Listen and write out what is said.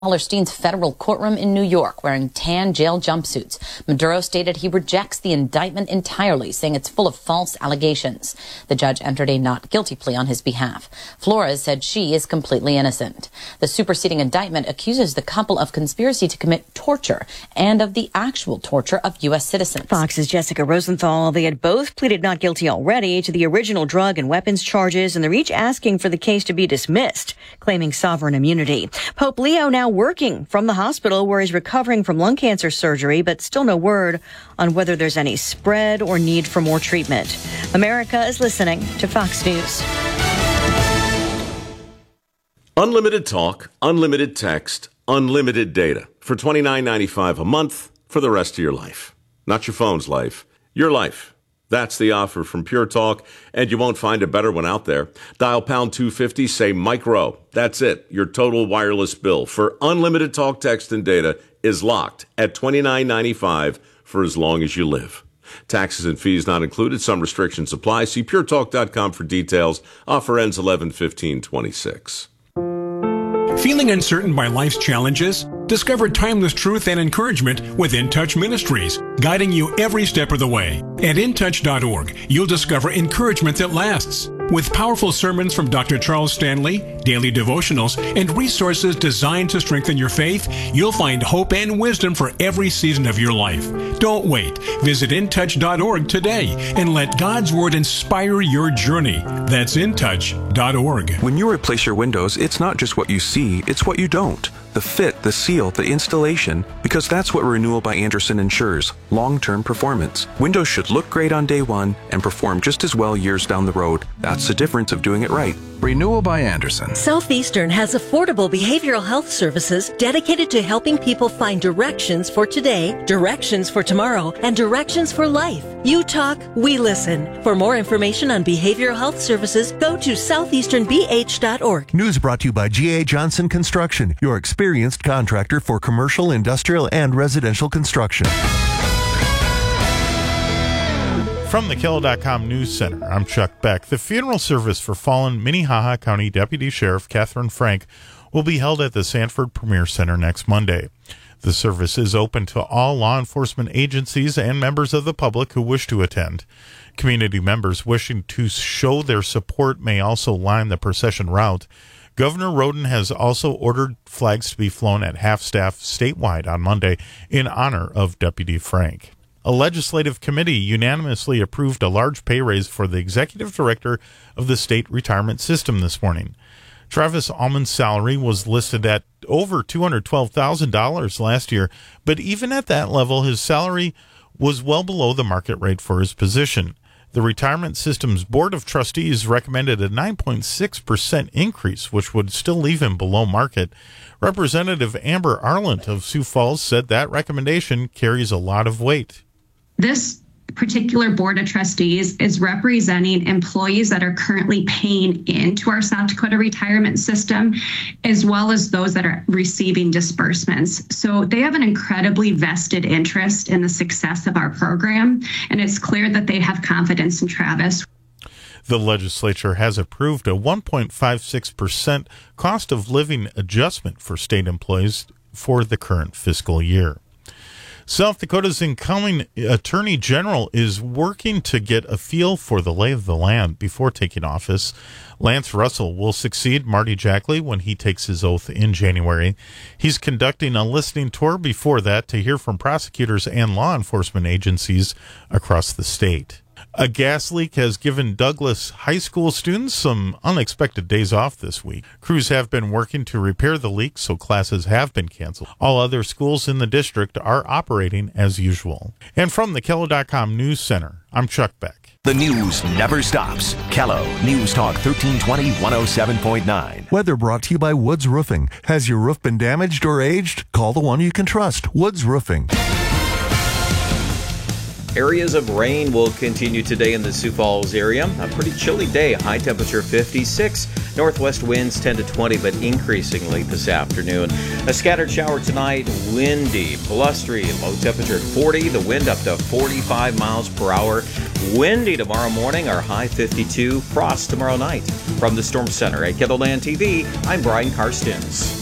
Wallerstein's federal courtroom in New York wearing tan jail jumpsuits. Maduro stated he rejects the indictment entirely, saying it's full of false allegations. The judge entered a not guilty plea on his behalf. Flores said she is completely innocent. The superseding indictment accuses the couple of conspiracy to commit torture and of the actual torture of U.S. citizens. Fox's Jessica Rosenthal. They had both pleaded not guilty already to the original drug and weapons charges, and they're each asking for the case to be dismissed, claiming sovereign immunity. Pope Leo now working from the hospital where he's recovering from lung cancer surgery, but still no word on whether there's any spread or need for more treatment. America is listening to Fox News. Unlimited talk, unlimited text, unlimited data for $29.95 a month for the rest of your life. Not your phone's life, your life. That's the offer from Pure Talk, and you won't find a better one out there. Dial pound 250, say micro. That's it. Your total wireless bill for unlimited talk, text, and data is locked at $29.95 for as long as you live. Taxes and fees not included. Some restrictions apply. See puretalk.com for details. Offer ends 11/15/26. Feeling uncertain by life's challenges? Discover timeless truth and encouragement with In Touch Ministries, guiding you every step of the way. At intouch.org, you'll discover encouragement that lasts. With powerful sermons from Dr. Charles Stanley, daily devotionals, and resources designed to strengthen your faith, you'll find hope and wisdom for every season of your life. Don't wait. Visit intouch.org today and let God's Word inspire your journey. That's intouch.org. When you replace your windows, it's not just what you see, it's what you don't. The fit, the seal, the installation, because that's what Renewal by Andersen ensures, long-term performance. Windows should look great on day one and perform just as well years down the road. That's the difference of doing it right. Renewal by Andersen. Southeastern has affordable behavioral health services dedicated to helping people find directions for today, directions for tomorrow, and directions for life. You talk, we listen. For more information on behavioral health services, go to southeasternbh.org. News brought to you by G.A. Johnson Construction, your experienced contractor for commercial, industrial, and residential construction. From the KELO.com News Center, I'm Chuck Beck. The funeral service for fallen Minnehaha County Deputy Sheriff Catherine Frank will be held at the Sanford Premier Center next Monday. The service is open to all law enforcement agencies and members of the public who wish to attend. Community members wishing to show their support may also line the procession route. Governor Roden has also ordered flags to be flown at half-staff statewide on Monday in honor of Deputy Frank. A legislative committee unanimously approved a large pay raise for the executive director of the state retirement system this morning. Travis Allman's salary was listed at over $212,000 last year, but even at that level, his salary was well below the market rate for his position. The retirement system's board of trustees recommended a 9.6% increase, which would still leave him below market. Representative Amber Arlant of Sioux Falls said that recommendation carries a lot of weight. This particular board of trustees is representing employees that are currently paying into our South Dakota retirement system, as well as those that are receiving disbursements. So they have an incredibly vested interest in the success of our program, and it's clear that they have confidence in Travis. The legislature has approved a 1.56% cost of living adjustment for state employees for the current fiscal year. South Dakota's incoming Attorney General is working to get a feel for the lay of the land before taking office. Lance Russell will succeed Marty Jackley when he takes his oath in January. He's conducting a listening tour before that to hear from prosecutors and law enforcement agencies across the state. A gas leak has given Douglas high school students some unexpected days off this week. Crews have been working to repair the leak, so classes have been canceled. All other schools in the district are operating as usual. And from the KELO.com News Center, I'm Chuck Beck. The news never stops. KELO News Talk 1320 107.9. Weather brought to you by Woods Roofing. Has your roof been damaged or aged? Call the one you can trust, Woods Roofing. Areas of rain will continue today in the Sioux Falls area. A pretty chilly day, high temperature 56. Northwest winds 10 to 20, but increasing late this afternoon. A scattered shower tonight, windy, blustery, low temperature at 40. The wind up to 45 miles per hour. Windy tomorrow morning, our high 52. Frost tomorrow night. From the Storm Center at KELOLAND TV, I'm Brian Karstens.